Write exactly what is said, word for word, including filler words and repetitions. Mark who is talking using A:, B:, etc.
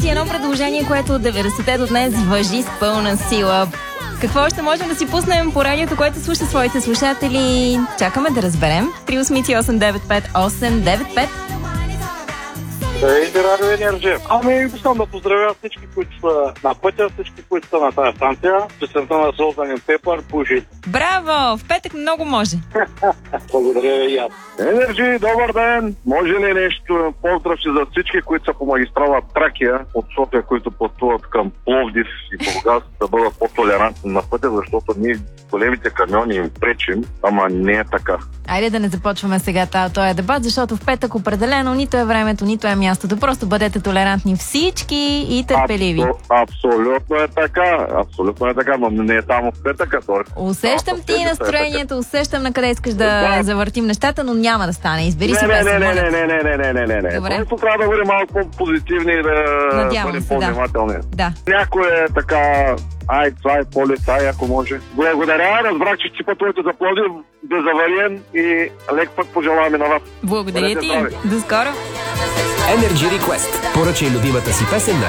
A: си едно предложение, което от деветдесетте до днес важи с пълна сила. Какво още можем да си пуснем по радиото, което слуша своите слушатели? Чакаме да разберем. три осем осем девет пет осем девет пет.
B: Здравейте, Радио Енерджия. Ами, искам да поздравя всички, които са на пътя, всички, които са на тази станция. Песента на Сълзанен Пепър, пуши.
A: Браво! В петък много може.
B: Благодаря и аз. Енерджи, добър ден! Може ли нещо? Поздравче за всички, които са по магистрала Тракия от София, които пътуват към Пловдив и Бургас, да бъдат по-толерантни на пътя, защото ние големите камиони им пречим, ама не е така.
A: Айде да не започваме сега този дебат, защото в петък определено нито е времето, нито е мястото. Просто бъдете толерантни всички и търпеливи.
B: Абсо, абсолютно е така. Абсолютно е така, но не е само в петъка.
A: Усещам ти настроението, усещам на къде искаш да, да завъртим нещата, но няма да стане. Избери
B: не,
A: си
B: не,
A: без
B: не, не, не, не, не, не, не, не, не.
A: Добре.
B: Просто трябва да бъдем малко по-позитивни и да бъдем по-внимателни.
A: Да.
B: Някой е така, ай, това е полицай, ако може. Благодаря, разбрах, че си пътувате за Пловдив, безавариен и лек път пожелаваме на вас.
A: Благодаря ти. До скоро.
C: Energy Request. Поръчай любимата си песен на